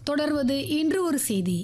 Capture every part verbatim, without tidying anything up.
தொடர்வது இன்று ஒரு செய்தி.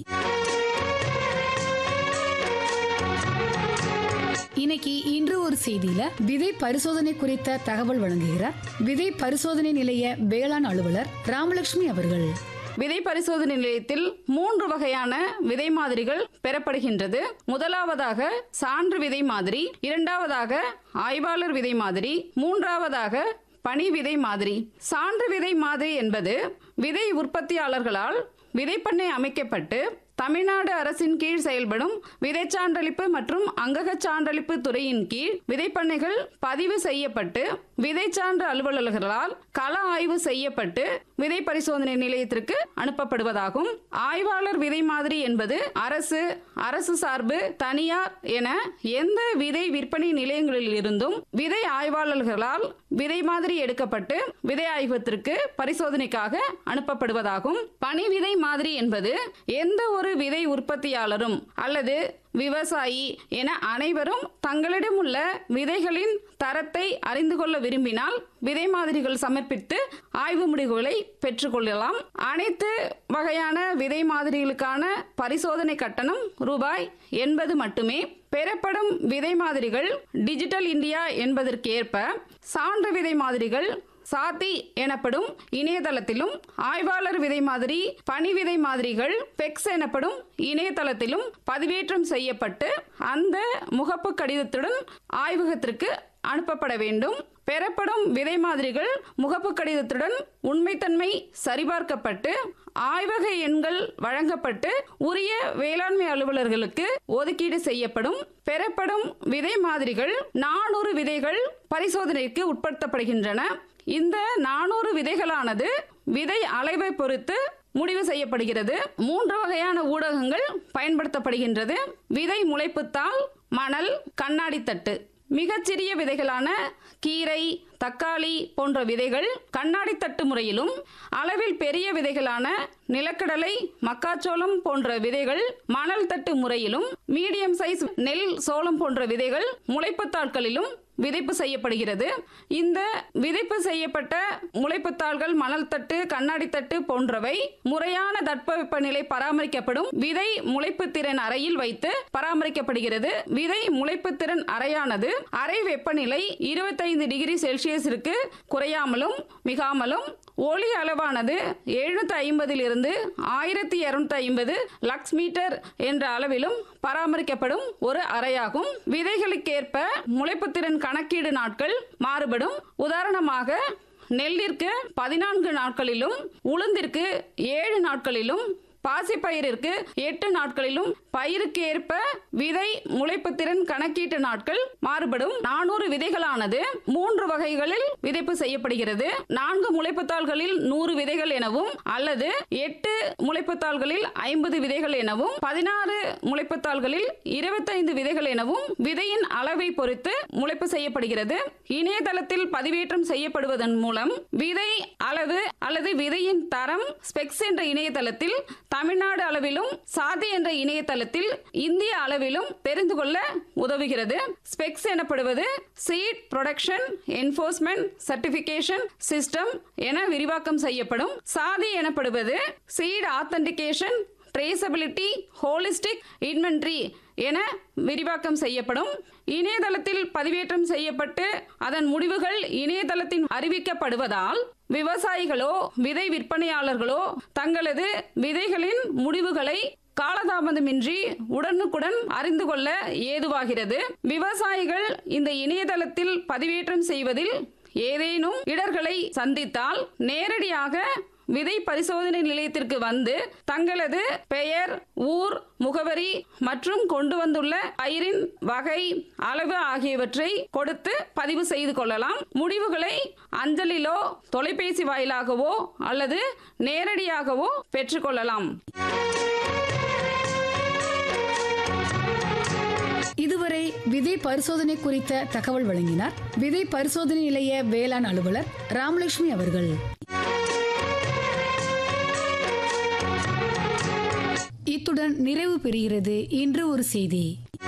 இன்னைக்கு இன்று ஒரு செய்தியில விதை பரிசோதனை குறித்த தகவல் வழங்குகிறார் விதை பரிசோதனை நிலைய வேளாண் அலுவலர் ராமலட்சுமி அவர்கள். விதை பரிசோதனை நிலையத்தில் மூன்று வகையான விதை மாதிரிகள் பெறப்படுகின்றது. முதலாவதாக சான்று விதை மாதிரி, இரண்டாவதாக ஆய்வாளர் விதை மாதிரி, மூன்றாவதாக பனி விதை மாதிரி. சான்று விதை மாதிரி என்பது விதை உற்பத்தியாளர்களால் விதைப்பண்ணை அமைக்கப்பட்டு தமிழ்நாடு அரசின் கீழ் செயல்படும் விதை சான்றளிப்பு மற்றும் அங்கக சான்றளிப்பு துறையின் கீழ் விதைப்பண்ணைகள் பதிவு செய்யப்பட்டு விதை சான்று அலுவலர்களால் கள ஆய்வு செய்யப்பட்டு விதை பரிசோதனை நிலையத்திற்கு அனுப்பப்படுவதாகும். ஆய்வாளர் விதை மாதிரி என்பது அரசு, அரசு சார்பு, தனியார் என எந்த விதை விற்பனை நிலையங்களில் இருந்தும் விதை ஆய்வாளர்களால் விதை மாதிரி எடுக்கப்பட்டு விதை ஆய்வகத்திற்கு பரிசோதனைக்காக அனுப்பப்படுவதாகும். பனி விதை மாதிரி என்பது எந்த ஒரு விதை உற்பத்தியாளரும் அல்லது விவசாயி என அனைவரும் தங்களிடம் உள்ள விதைகளின் தரத்தை அறிந்து கொள்ள விரும்பினால் விதை மாதிரிகள் சமர்ப்பித்து ஆய்வு முடிவுகளை பெற்றுக்கொள்ளலாம். அனைத்து வகையான விதை மாதிரிகளுக்கான பரிசோதனை கட்டணம் ரூபாய் எண்பது மட்டுமே. பெறப்படும் விதை மாதிரிகள் டிஜிட்டல் இந்தியா என்பதற்கேற்ப சான்று விதை மாதிரிகள் சாத்தி எனப்படும் இணையதளத்திலும், ஆய்வாளர் விதை மாதிரி, பனி விதை மாதிரிகள் பெக்ஸ் எனப்படும் இணையதளத்திலும் பதிவேற்றம் செய்யப்பட்டு அந்த முகப்பு கடிதத்துடன் ஆய்வகத்திற்கு அனுப்பப்பட வேண்டும். பெறப்படும் விதை மாதிரிகள் முகப்பு கடிதத்துடன் உண்மைத்தன்மை சரிபார்க்கப்பட்டு ஆய்வக எண்கள் வழங்கப்பட்டு உரிய வேளாண்மை அலுவலர்களுக்கு ஒதுக்கீடு செய்யப்படும். பெறப்படும் விதை மாதிரிகள் நானூறு விதைகள் பரிசோதனைக்கு உட்படுத்தப்படுகின்றன. இந்த நானூறு விதைகளானது விதை அளவை பொறுத்து முடிவு செய்யப்படுகிறது. மூன்று வகையான ஊடகங்கள் பயன்படுத்தப்படுகின்றது. விதை முளைப்புத்தாள், மணல், கண்ணாடி தட்டு. மிகச்சிறிய விதைகளான கீரை, தக்காளி போன்ற விதைகள் கண்ணாடி தட்டு முறையிலும், அளவில் பெரிய விதைகளான நிலக்கடலை, மக்காச்சோளம் போன்ற விதைகள் மணல் தட்டு முறையிலும், மீடியம் சைஸ் நெல், சோளம் போன்ற விதைகள் முளைப்புத்தாள்களிலும் விதைப்பு செய்யப்படுகிறது. இந்த விதைப்பு செய்யப்பட்ட முளைப்புத்தாள்கள் மணல் தட்டு, கண்ணாடி தட்டு போன்றவை முறையான தட்பவெப்பநிலை பராமரிக்கப்படும் விதை முளைப்பு திறன் அறையில் வைத்து பராமரிக்கப்படுகிறது. விதை முளைப்பு திறன் அறையானது அறை வெப்பநிலை இருபத்தைந்து டிகிரி செல்சியஸிற்கு குறையாமலும் மிகாமலும், ஒளி அளவானது எழுநூத்தி ஐம்பதில் இருந்து ஆயிரத்தி இருநூத்தி ஐம்பது லக்ஸ் மீட்டர் என்ற அளவிலும் பராமரிக்கப்படும் ஒரு அறையாகும். விதைகளுக்கேற்ப முளைப்புத்திறன் கணக்கீடு நாட்கள் மாறுபடும். உதாரணமாக நெல்லிற்கு பதினான்கு நாட்களிலும், உளுந்திற்கு ஏழு நாட்களிலும், பாசிப்பயிருக்கு எட்டு நாட்களிலும் பயிருக்கு ஏற்ப விதை முளைப்புத்திறன் கணக்கீட்டு நாட்கள் மாறுபடும். நானூறு விதைகளானது மூன்று வகைகளில் விதைப்பு செய்யப்படுகிறது. நான்கு முளைப்புத்தாள்களில் நூறு விதைகள் எனவும், அல்லது எட்டு முளைப்புத்தாள்களில் ஐம்பது விதைகள் எனவும், பதினாறு முளைப்புத்தாள்களில் இருபத்தைந்து விதைகள் எனவும் விதையின் அளவை பொறுத்து முளைப்பு செய்யப்படுகிறது. இணையதளத்தில் பதிவேற்றம் செய்யப்படுவதன் மூலம் விதை அளவு அல்லது விதையின் தரம் ஸ்பெக்ஸ் என்ற இணையதளத்தில் தமிழ்நாடு அளவிலும், சாதி என்ற இணையதளத்தில் இந்திய அளவிலும் தெரிந்து கொள்ள உதவுகிறது. ஸ்பெக்ஸ் எனப்படுவது seat production enforcement certification system என விரிவாக்கம் செய்யப்படும். சாதி எனப்படுவது seat authentication traceability holistic inventory என விரிவாக்கம் செய்யப்படும். இணையதளத்தில் பதிவேற்றம் செய்யப்பட்டு அதன் முடிவுகள் இணையதளத்தின் அறிவிக்கப்படுவதால் விவசாயிகளோ விதை விற்பனையாளர்களோ தங்களது விதைகளின் முடிவுகளை காலதாமதமின்றி உடனுக்குடன் அறிந்து கொள்ள ஏதுவாகிறது. விவசாயிகள் இந்த இணையதளத்தில் பதிவேற்றம் செய்வதில் ஏதேனும் இடர்களை சந்தித்தால் நேரடியாக விதை பரிசோதனை நிலையத்திற்கு வந்து தங்களது பெயர், ஊர், முகவரி மற்றும் கொண்டு வந்துள்ள பயிரின் வகை, அளவு ஆகியவற்றை கொடுத்து பதிவு செய்து கொள்ளலாம். முடிவுகளை அஞ்சலிலோ, தொலைபேசி வாயிலாகவோ அல்லது நேரடியாகவோ பெற்றுக்கொள்ளலாம். இதுவரை விதை பரிசோதனை குறித்த தகவல் வழங்கினார் விதை பரிசோதனை நிலைய வேளாண் அலுவலர் ராமலட்சுமி அவர்கள். இத்துடன் நிறைவு பெறுகிறது இன்று ஒரு செய்தி.